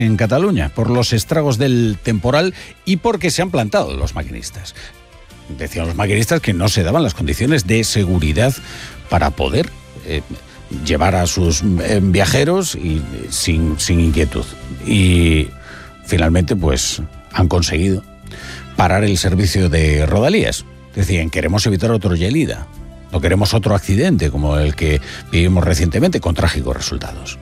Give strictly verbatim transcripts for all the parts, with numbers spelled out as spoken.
en Cataluña por los estragos del temporal y porque se han plantado los maquinistas. Decían los maquinistas que no se daban las condiciones de seguridad para poder eh, llevar a sus eh, viajeros y, sin, sin inquietud. Y finalmente pues han conseguido parar el servicio de Rodalías. Decían, queremos evitar otro Gelida, no queremos otro accidente como el que vivimos recientemente con trágicos resultados.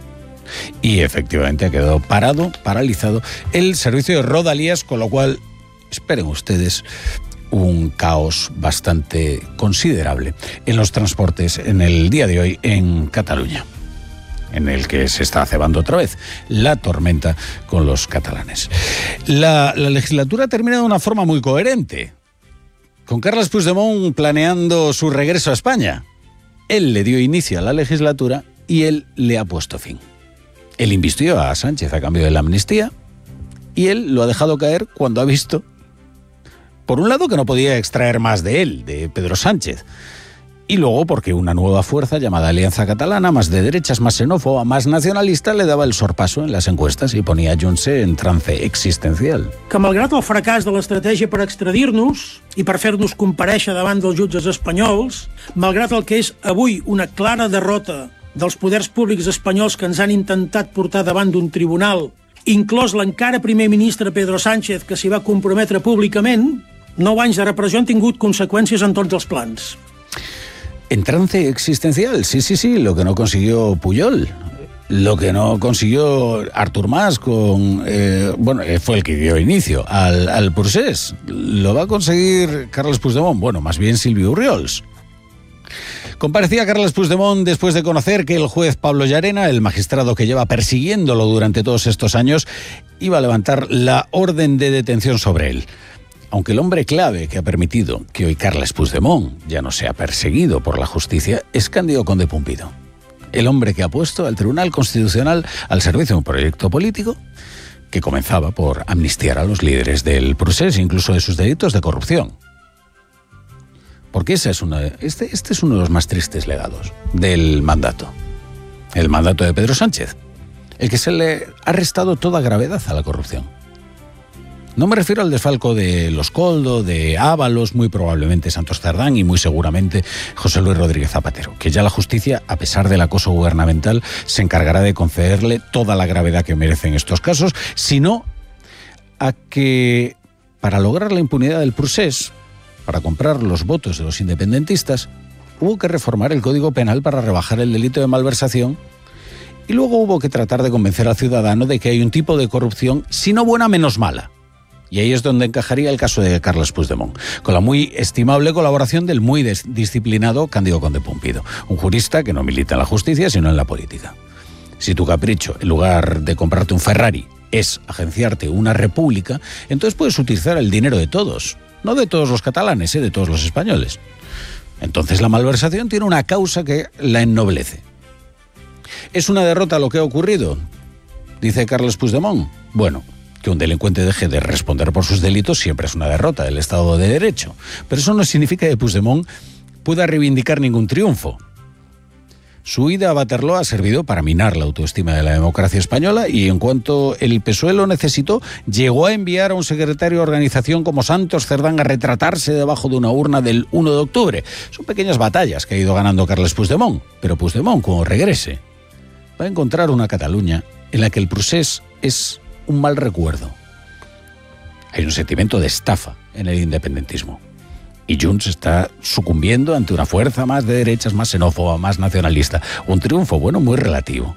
Y efectivamente ha quedado parado, paralizado el servicio de Rodalías, con lo cual, esperen ustedes, un caos bastante considerable en los transportes en el día de hoy en Cataluña, en el que se está cebando otra vez la tormenta con los catalanes. La, la legislatura termina de una forma muy coherente, con Carles Puigdemont planeando su regreso a España. Él le dio inicio a la legislatura y él le ha puesto fin. Él invistió a Sánchez a cambio de la amnistía y él lo ha dejado caer cuando ha visto, por un lado, que no podía extraer más de él, de Pedro Sánchez, y luego porque una nueva fuerza llamada Alianza Catalana, más de derechas, más xenófoba, más nacionalista, le daba el sorpaso en las encuestas i ponia Junts en trance existencial. Que malgrat el fracàs de l'estratègia per extradir-nos i per fer-nos comparèixer davant dels jutges espanyols, malgrat el que és avui una clara derrota dels poders públics espanyols que ens han intentat portar davant d'un tribunal, inclòs l'encara primer ministre Pedro Sánchez, que s'hi va comprometre públicament, nou anys de repressió han tingut conseqüències en tots els plans. En trance existencial, sí, sí, sí, lo que no consiguió Pujol, lo que no consiguió Artur Mas con, eh, bueno, fue el que dio inicio al, al procés. ¿Lo va a conseguir Carles Puigdemont? Bueno, más bien Silvio Orriols. Comparecía Carles Puigdemont después de conocer que el juez Pablo Llarena, el magistrado que lleva persiguiéndolo durante todos estos años, iba a levantar la orden de detención sobre él. Aunque el hombre clave que ha permitido que hoy Carles Puigdemont ya no sea perseguido por la justicia es Cándido Conde Pumpido. El hombre que ha puesto al Tribunal Constitucional al servicio de un proyecto político que comenzaba por amnistiar a los líderes del procés, incluso de sus delitos de corrupción. Porque esa es una, este, este es uno de los más tristes legados del mandato. El mandato de Pedro Sánchez. El que se le ha restado toda gravedad a la corrupción. No me refiero al desfalco de Los Coldo, de Ábalos, muy probablemente Santos Cerdán y muy seguramente José Luis Rodríguez Zapatero, que ya la justicia, a pesar del acoso gubernamental, se encargará de concederle toda la gravedad que merecen estos casos, sino a que, para lograr la impunidad del procés, para comprar los votos de los independentistas, hubo que reformar el Código Penal para rebajar el delito de malversación y luego hubo que tratar de convencer al ciudadano de que hay un tipo de corrupción, si no buena, menos mala. Y ahí es donde encajaría el caso de Carles Puigdemont, con la muy estimable colaboración del muy disciplinado Cándido Conde Pumpido, un jurista que no milita en la justicia, sino en la política. Si tu capricho, en lugar de comprarte un Ferrari, es agenciarte una república, entonces puedes utilizar el dinero de todos, no de todos los catalanes, ¿eh? de todos los españoles. Entonces la malversación tiene una causa que la ennoblece. ¿Es una derrota lo que ha ocurrido?, dice Carles Puigdemont. Bueno, que un delincuente deje de responder por sus delitos siempre es una derrota del Estado de Derecho. Pero eso no significa que Puigdemont pueda reivindicar ningún triunfo. Su huida a Waterloo ha servido para minar la autoestima de la democracia española y en cuanto el P S O E lo necesitó, llegó a enviar a un secretario de organización como Santos Cerdán a retratarse debajo de una urna del uno de octubre. Son pequeñas batallas que ha ido ganando Carles Puigdemont, pero Puigdemont, cuando regrese, va a encontrar una Cataluña en la que el procés es un mal recuerdo. Hay un sentimiento de estafa en el independentismo. Y Junts está sucumbiendo ante una fuerza más de derechas, más xenófoba, más nacionalista. Un triunfo, bueno, muy relativo.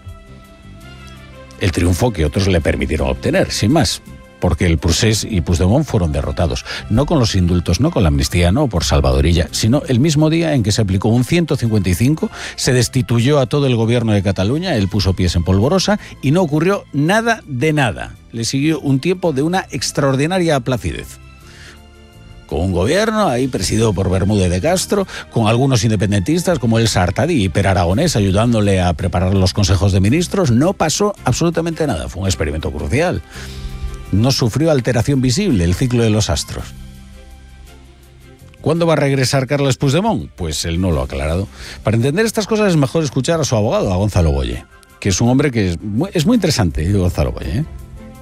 El triunfo que otros le permitieron obtener, sin más. Porque el procés y Puigdemont fueron derrotados. No con los indultos, no con la amnistía, no por Salvadorilla, sino el mismo día en que se aplicó un ciento cincuenta y cinco, se destituyó a todo el gobierno de Cataluña, él puso pies en polvorosa y no ocurrió nada de nada. Le siguió un tiempo de una extraordinaria placidez. Con un gobierno ahí presidido por Bermúdez de Castro, con algunos independentistas como el Sartadi y Per Aragonés ayudándole a preparar los consejos de ministros, no pasó absolutamente nada. Fue un experimento crucial. No sufrió alteración visible el ciclo de los astros. ¿Cuándo va a regresar Carles Puigdemont? Pues él no lo ha aclarado. Para entender estas cosas es mejor escuchar a su abogado, a Gonzalo Boye, que es un hombre que es muy, es muy interesante, Gonzalo Boye, ¿eh?